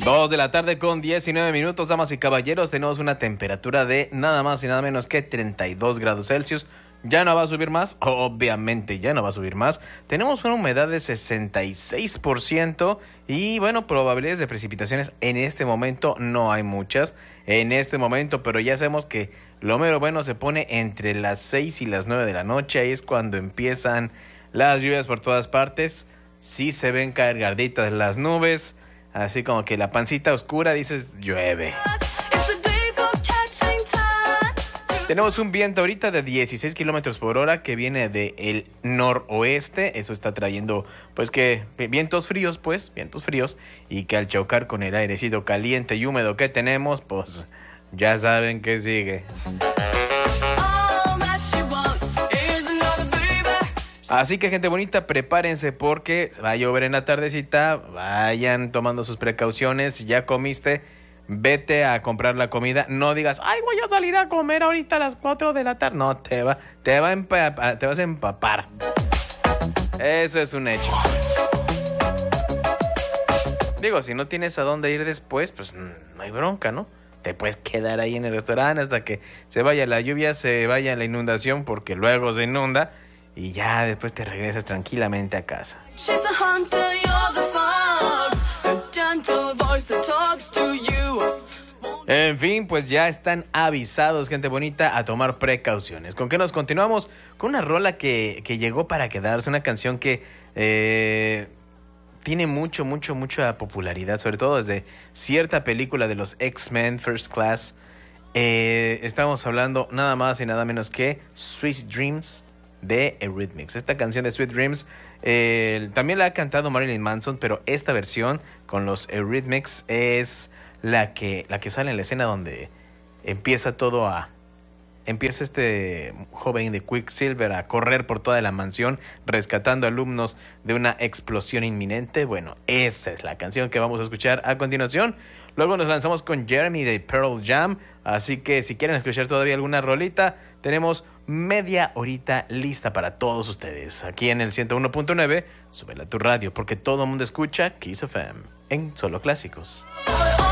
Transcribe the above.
2 de la tarde con 19 minutos, damas y caballeros. Tenemos una temperatura de nada más y nada menos que 32 grados Celsius. Ya no va a subir más, obviamente ya no va a subir más. Tenemos una humedad de 66% y bueno, probabilidades de precipitaciones en este momento no hay muchas en este momento, pero ya sabemos que lo mero bueno se pone entre las 6 y las 9 de la noche. Ahí es cuando empiezan las lluvias por todas partes. Sí se ven cargaditas las nubes, así como que la pancita oscura, dices, llueve. Tenemos un viento ahorita de 16 kilómetros por hora que viene del noroeste. Eso está trayendo, pues, que vientos fríos, y que al chocar con el airecito caliente y húmedo que tenemos, pues, ya saben que sigue. Así que, gente bonita, prepárense porque va a llover en la tardecita. Vayan tomando sus precauciones. Si ya comiste, vete a comprar la comida. No digas, ay, voy a salir a comer ahorita a las 4 de la tarde. No, te vas a empapar. Eso es un hecho. Digo, si no tienes a dónde ir después, pues no hay bronca, ¿no? Te puedes quedar ahí en el restaurante hasta que se vaya la lluvia, se vaya la inundación, porque luego se inunda. Y ya después te regresas tranquilamente a casa. En fin, pues ya están avisados, gente bonita, a tomar precauciones. ¿Con qué nos continuamos? Con una rola que llegó para quedarse, una canción que tiene mucha popularidad, sobre todo desde cierta película de los X-Men First Class. Estamos hablando nada más y nada menos que Sweet Dreams de Eurythmics. Esta canción de Sweet Dreams también la ha cantado Marilyn Manson, pero esta versión con los Eurythmics es la que sale en la escena donde empieza este joven de Quicksilver a correr por toda la mansión rescatando alumnos de una explosión inminente. Bueno, esa es la canción que vamos a escuchar a continuación. Luego nos lanzamos con Jeremy de Pearl Jam. Así que si quieren escuchar todavía alguna rolita, tenemos media horita lista para todos ustedes. Aquí en el 101.9, súbela a tu radio porque todo el mundo escucha Kiss FM en Solo Clásicos.